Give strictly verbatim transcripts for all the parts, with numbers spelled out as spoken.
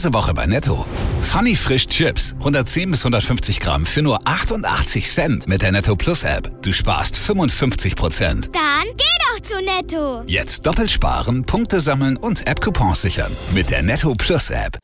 Diese Woche bei Netto. Funny Frisch Chips. hundertzehn bis hundertfünfzig Gramm für nur achtundachtzig Cent mit der Netto Plus App. Du sparst fünfundfünfzig Prozent. Dann geh doch zu Netto. Jetzt doppelt sparen, Punkte sammeln und App-Coupons sichern. Mit der Netto Plus App.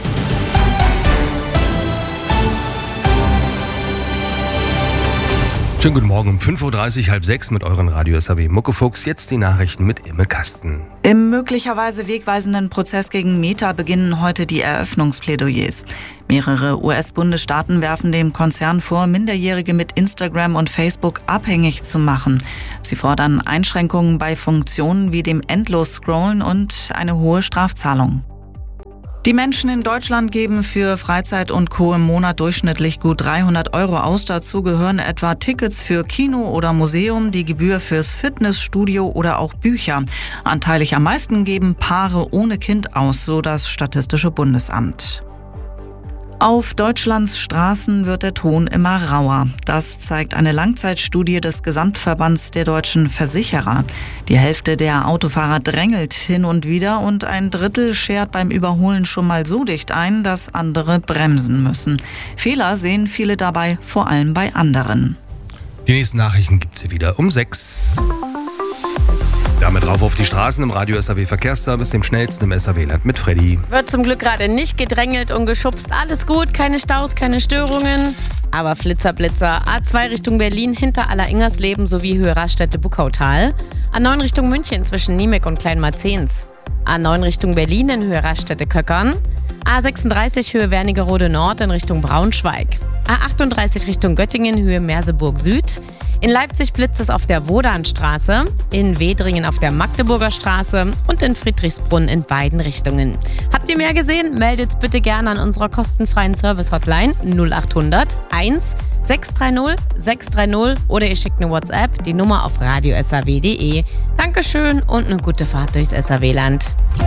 Schönen guten Morgen um fünf Uhr dreißig, halb sechs mit euren Radio S A W Muckefuchs. Jetzt die Nachrichten mit Imme Kasten. Im möglicherweise wegweisenden Prozess gegen Meta beginnen heute die Eröffnungsplädoyers. Mehrere U S-Bundesstaaten werfen dem Konzern vor, Minderjährige mit Instagram und Facebook abhängig zu machen. Sie fordern Einschränkungen bei Funktionen wie dem Endlos-Scrollen und eine hohe Strafzahlung. Die Menschen in Deutschland geben für Freizeit und Co. im Monat durchschnittlich gut dreihundert Euro aus. Dazu gehören etwa Tickets für Kino oder Museum, die Gebühr fürs Fitnessstudio oder auch Bücher. Anteilig am meisten geben Paare ohne Kind aus, so das Statistische Bundesamt. Auf Deutschlands Straßen wird der Ton immer rauer. Das zeigt eine Langzeitstudie des Gesamtverbands der deutschen Versicherer. Die Hälfte der Autofahrer drängelt hin und wieder und ein Drittel schert beim Überholen schon mal so dicht ein, dass andere bremsen müssen. Fehler sehen viele dabei, vor allem bei anderen. Die nächsten Nachrichten gibt's hier wieder um sechs. Damit drauf auf die Straßen im Radio S A W Verkehrsservice, dem schnellsten im S A W-Land mit Freddy. Wird zum Glück gerade nicht gedrängelt und geschubst. Alles gut, keine Staus, keine Störungen. Aber Flitzer, Blitzer. A zwei Richtung Berlin hinter Aller-Ingersleben sowie Höhe Raststätte Buckautal. A neun Richtung München zwischen Niemek und Kleinmarzens. A neun Richtung Berlin in Höhe Raststätte Köckern. A sechsunddreißig Höhe Wernigerode Nord in Richtung Braunschweig. A achtunddreißig Richtung Göttingen Höhe Merseburg Süd. In Leipzig blitzt es auf der Wodanstraße, in Wedringen auf der Magdeburger Straße und in Friedrichsbrunn in beiden Richtungen. Habt ihr mehr gesehen? Meldet bitte gerne an unserer kostenfreien Service-Hotline null achthundert eins sechs drei null sechs drei null oder ihr schickt eine WhatsApp, die Nummer auf radio s a w punkt d e. Dankeschön und eine gute Fahrt durchs S A W-Land.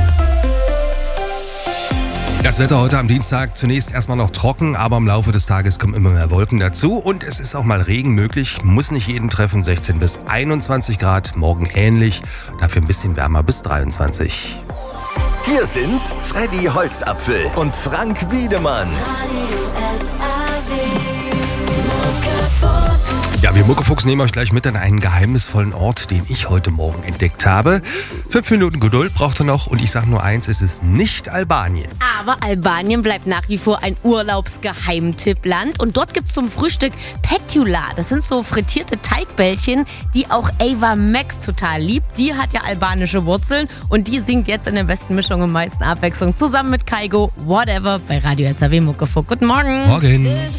Das Wetter heute am Dienstag zunächst erstmal noch trocken, aber im Laufe des Tages kommen immer mehr Wolken dazu und es ist auch mal Regen möglich, muss nicht jeden treffen, sechzehn bis einundzwanzig Grad, morgen ähnlich, dafür ein bisschen wärmer bis dreiundzwanzig. Hier sind Freddy Holzapfel und Frank Wiedemann. Ja, wir Muckefuchs nehmen euch gleich mit an einen geheimnisvollen Ort, den ich heute Morgen entdeckt habe. Fünf Minuten Geduld braucht ihr noch und ich sage nur eins, es ist nicht Albanien. Aber Albanien bleibt nach wie vor ein Urlaubsgeheimtippland und dort gibt's zum Frühstück Petula. Das sind so frittierte Teigbällchen, die auch Ava Max total liebt. Die hat ja albanische Wurzeln und die singt jetzt in der besten Mischung und meisten Abwechslung zusammen mit Kaigo Whatever bei Radio S A W Muckefuchs. Guten Morgen. Morgen.